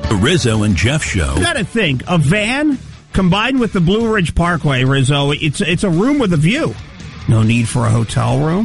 The Rizzo and Jeff Show. You got to think, a van combined with the Blue Ridge Parkway, Rizzo, it's a room with a view. No need for a hotel room.